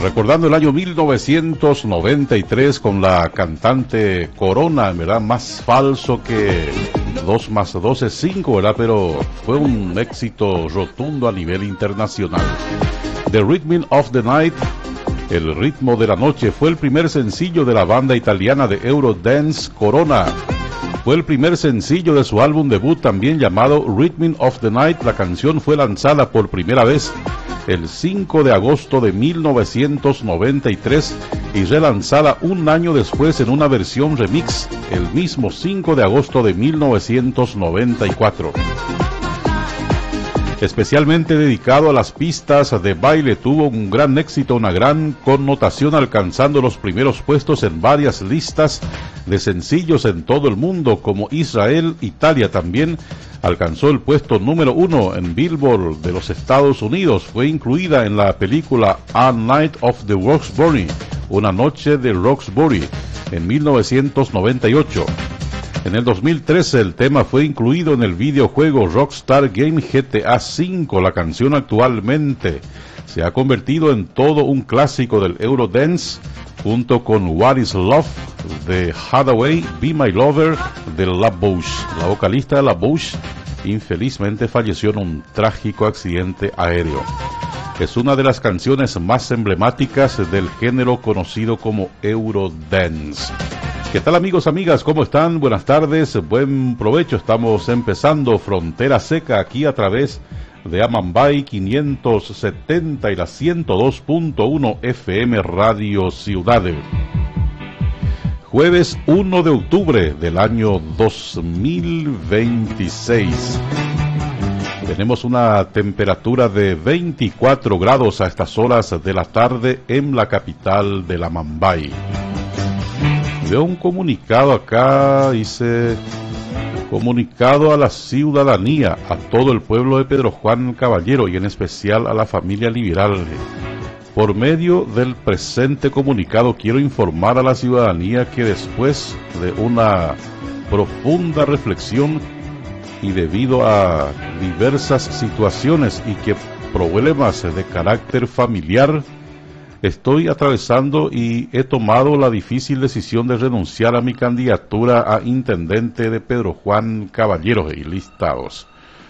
recordando el año 1993 con la cantante Corona, ¿verdad? Más falso que 2 más 2 es 5, ¿verdad? Pero fue un éxito rotundo a nivel internacional. The Rhythm of the Night, el ritmo de la noche, fue el primer sencillo de la banda italiana de Eurodance Corona. Fue el primer sencillo de su álbum debut, también llamado Rhythm of the Night. La canción fue lanzada por primera vez el 5 de agosto de 1993 y relanzada un año después en una versión remix, el mismo 5 de agosto de 1994. Especialmente dedicado a las pistas de baile, tuvo un gran éxito, una gran connotación, alcanzando los primeros puestos en varias listas de sencillos en todo el mundo, como Israel. Italia también alcanzó el puesto número 1 en Billboard de los Estados Unidos. Fue incluida en la película A Night of the Roxbury, una noche de Roxbury, en 1998. En el 2013 el tema fue incluido en el videojuego Rockstar Game GTA V. La canción actualmente se ha convertido en todo un clásico del Eurodance, junto con What is Love de Hathaway, Be My Lover de La Bouche. La vocalista de La Bouche infelizmente falleció en un trágico accidente aéreo. Es una de las canciones más emblemáticas del género conocido como Eurodance. ¿Qué tal, amigos, amigas? ¿Cómo están? Buenas tardes, buen provecho. Estamos empezando Frontera Seca aquí a través de Amambay 570 y la 102.1 FM Radio Ciudad. Jueves 1 de octubre del año 2026. Tenemos una temperatura de 24 grados a estas horas de la tarde en la capital de Amambay. Veo un comunicado acá, dice: comunicado a la ciudadanía, a todo el pueblo de Pedro Juan Caballero y en especial a la familia liberal. Por medio del presente comunicado quiero informar a la ciudadanía que después de una profunda reflexión y debido a diversas situaciones y que problemas de carácter familiar, estoy atravesando y he tomado la difícil decisión de renunciar a mi candidatura a intendente de Pedro Juan Caballero y listados.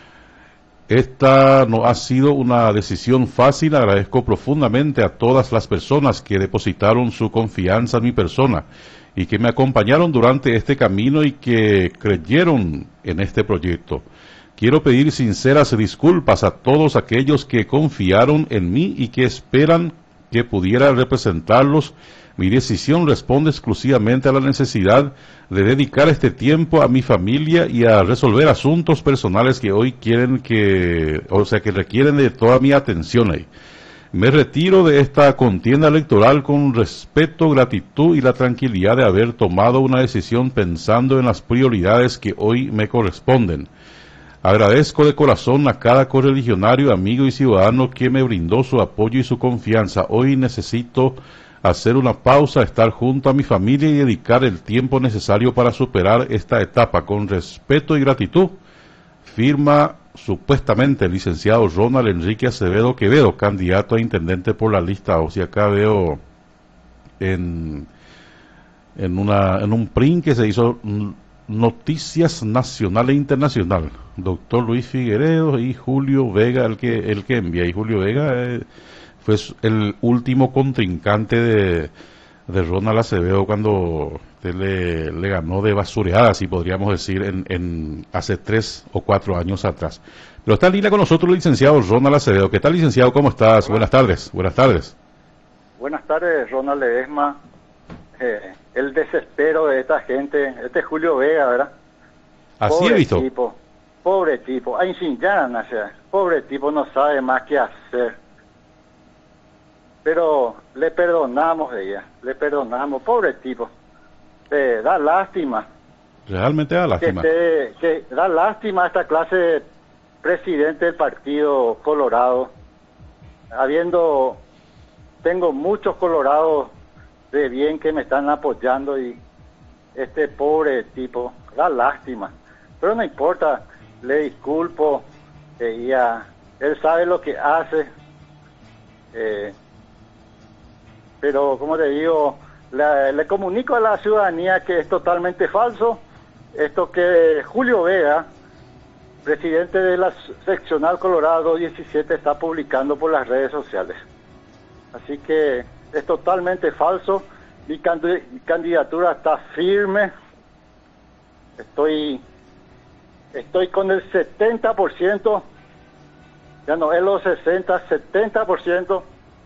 Esta no ha sido una decisión fácil. Agradezco profundamente a todas las personas que depositaron su confianza en mi persona y que me acompañaron durante este camino y que creyeron en este proyecto. Quiero pedir sinceras disculpas a todos aquellos que confiaron en mí y que esperan que pudiera representarlos. Mi decisión responde exclusivamente a la necesidad de dedicar este tiempo a mi familia y a resolver asuntos personales que hoy que requieren de toda mi atención ahí. Me retiro de esta contienda electoral con respeto, gratitud y la tranquilidad de haber tomado una decisión pensando en las prioridades que hoy me corresponden. Agradezco de corazón a cada correligionario, amigo y ciudadano que me brindó su apoyo y su confianza. Hoy necesito hacer una pausa, estar junto a mi familia y dedicar el tiempo necesario para superar esta etapa. Con respeto y gratitud, firma supuestamente el licenciado Ronald Enrique Acevedo Quevedo, candidato a intendente por la lista. O sea, acá veo en un print que se hizo Noticias Nacional e Internacional, doctor Luis Figueredo y Julio Vega, el que envía. Y Julio Vega fue el último contrincante de Ronald Acevedo cuando le ganó de basureada, si podríamos decir, en hace 3 o 4 años atrás. Pero está en línea con nosotros el licenciado Ronald Acevedo. ¿Qué tal, licenciado? ¿Cómo estás? Buenas tardes. Buenas tardes. Buenas tardes, Ronald Ledesma. El desespero de esta gente. Este es Julio Vega, ¿verdad? Así he visto. Pobre tipo. Ay, sin ya, o sea, pobre tipo, no sabe más qué hacer. Pero le perdonamos le perdonamos, pobre tipo. Da lástima. Realmente da lástima. Que da lástima a esta clase de presidente del Partido Colorado. Tengo muchos colorados de bien que me están apoyando y este pobre tipo, da lástima. Pero no importa, le disculpo, él sabe lo que hace. pero como te digo, le comunico a la ciudadanía que es totalmente falso esto que Julio Vega, presidente de la seccional Colorado 17, está publicando por las redes sociales. Así que es totalmente falso. Mi candidatura está firme. Estoy con el 70%, ya no es los 70%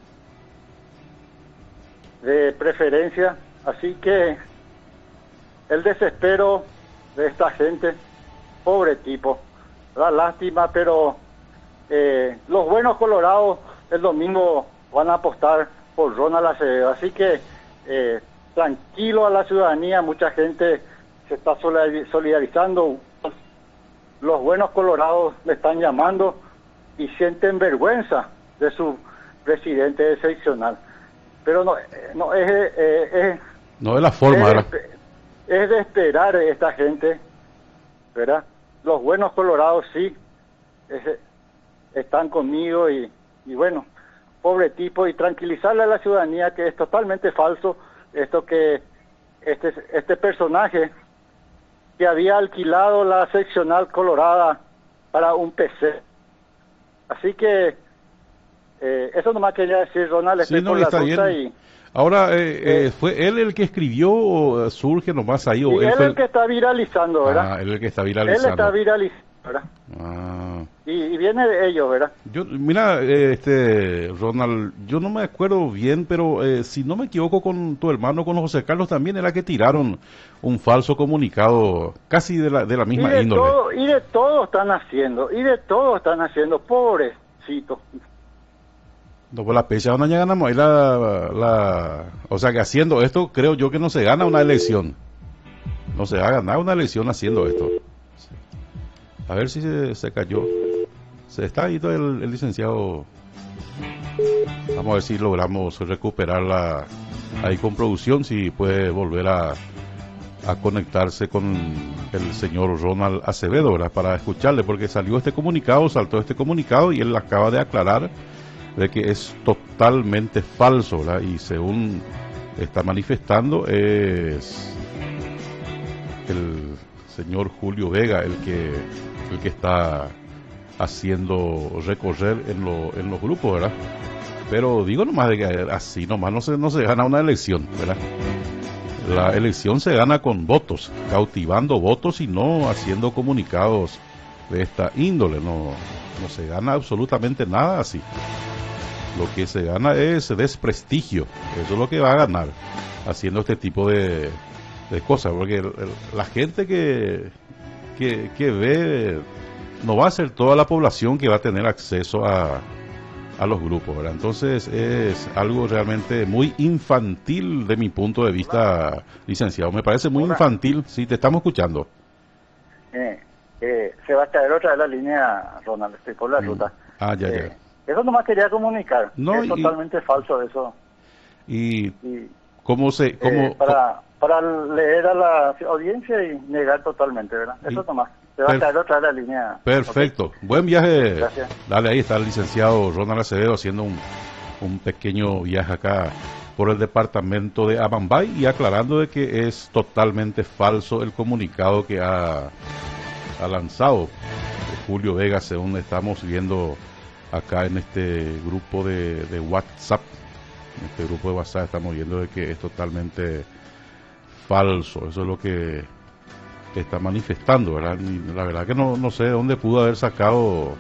de preferencia. Así que el desespero de esta gente, pobre tipo, da lástima, pero los buenos colorados el domingo van a apostar por Ronald Acevedo. Así que tranquilo a la ciudadanía, mucha gente se está solidarizando. Los buenos colorados me están llamando y sienten vergüenza de su presidente seccional. Pero no es la forma, ¿verdad? Es de esperar esta gente, ¿verdad? Los buenos colorados sí están conmigo y bueno, pobre tipo, y tranquilizarle a la ciudadanía que es totalmente falso esto que este personaje que había alquilado la seccional colorada para un PC. Así que eso nomás quería decir, Ronald, sí, no, está bien. Ahora, ¿fue él el que escribió o surge nomás ahí? ¿O él el que está viralizando, verdad? Ah, él el que está viralizando. Él está viralizando, ¿verdad? Ah. Y viene de ellos, ¿verdad? Mira, Ronald, yo no me acuerdo bien, pero si no me equivoco con tu hermano, con José Carlos, también era que tiraron un falso comunicado casi de la misma índole. Y de todo están haciendo, pobrecito. No, pues la pecha no ganamos ahí o sea que haciendo esto creo yo que no se gana una elección. No se va a ganar una elección haciendo esto. A ver si se cayó. Se está ahí todo el licenciado. Vamos a ver si logramos recuperarla ahí con producción, si puede volver a conectarse con el señor Ronald Acevedo, ¿verdad? Para escucharle, porque saltó este comunicado y él acaba de aclarar de que es totalmente falso, ¿verdad? Y según está manifestando es el señor Julio Vega el que está haciendo recorrer en los grupos, ¿verdad? Pero digo nomás de que así nomás no se gana una elección, ¿verdad? La elección se gana con votos, cautivando votos y no haciendo comunicados de esta índole. No se gana absolutamente nada así. Lo que se gana es desprestigio. Eso es lo que va a ganar haciendo este tipo de cosas, porque la gente que ve, no va a ser toda la población que va a tener acceso a los grupos, ¿verdad? Entonces es algo realmente muy infantil de mi punto de vista, licenciado. Me parece muy infantil. Sí, te estamos escuchando. Se va a caer otra vez la línea, Ronald, estoy por la ruta. Ya. Eso nomás quería comunicar. No, es totalmente falso eso. Y ¿cómo se...? Para leer a la audiencia y negar totalmente, ¿verdad? Eso nomás. Se va a caer otra vez la línea. Perfecto. Okay. Buen viaje. Gracias. Dale, ahí está el licenciado Ronald Acevedo haciendo un pequeño viaje acá por el departamento de Amambay y aclarando de que es totalmente falso el comunicado que ha lanzado Julio Vega, según estamos viendo acá en este grupo de WhatsApp. En este grupo de WhatsApp estamos viendo de que es totalmente falso. Eso es lo que está manifestando, ¿verdad? Y la verdad que no sé de dónde pudo haber sacado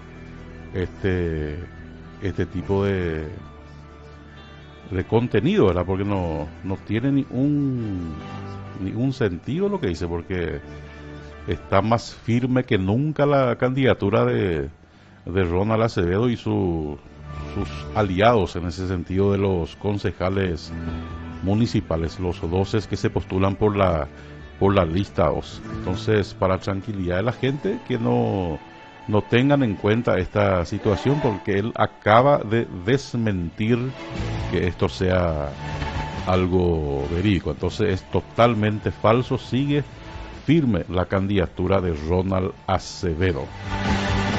este tipo de contenido, ¿verdad? Porque no tiene ningún sentido lo que dice, porque está más firme que nunca la candidatura de Ronald Acevedo y sus aliados en ese sentido, de los concejales municipales, los 12 que se postulan por la lista. Entonces, para tranquilidad de la gente, que no tengan en cuenta esta situación, porque él acaba de desmentir que esto sea algo verídico. Entonces es totalmente falso. Sigue firme la candidatura de Ronald Acevedo.